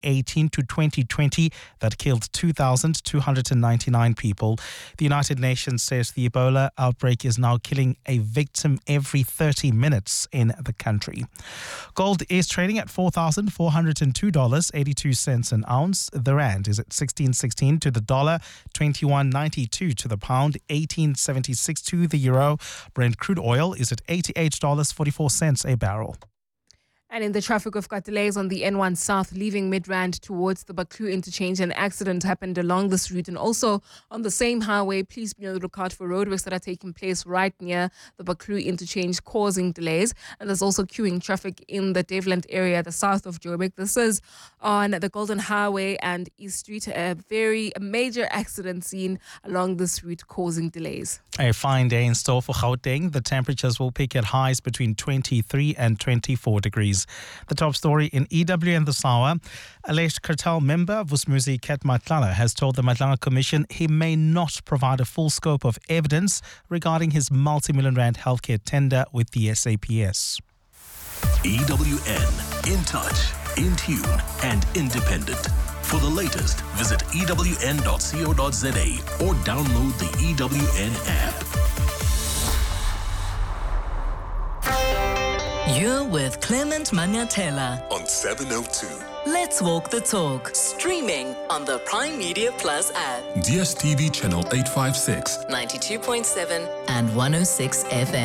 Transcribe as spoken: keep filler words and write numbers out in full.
eighteen to twenty twenty that killed two thousand two hundred ninety-nine people. The United Nations says the Ebola outbreak is now killing a victim every thirty minutes in the country. Gold is trading at four thousand four hundred two dollars and eighty-two cents an ounce. The rand is at sixteen sixteen to the dollar, twenty-one ninety-two to the pound, eighteen seventy-six to the euro. Brent crude oil is at eighty-eight dollars and forty-four cents a barrel. And in the traffic, we've got delays on the N one South leaving Midrand towards the Baku interchange. An accident happened along this route. And also on the same highway, please be on the lookout for roadworks that are taking place right near the Baku interchange, causing delays. And there's also queuing traffic in the Devland area, the south of Joburg. This is on the Golden Highway and East Street. A very a major accident scene along this route, causing delays. A fine day in store for Gauteng. The temperatures will peak at highs between twenty-three and twenty-four degrees. The top story in E W N this hour. Alleged cartel member Vusmuzi Ket Matlala has told the Matlala Commission he may not provide a full scope of evidence regarding his multi-million rand healthcare tender with the S A P S. E W N, in touch, in tune and independent. For the latest, visit e w n dot co dot z a or download the E W N app. You're with Clement Manyatela On seven oh two. Let's Walk the Talk. Streaming on the Prime Media Plus app. D S T V channel eight fifty-six. ninety-two point seven and one oh six F M.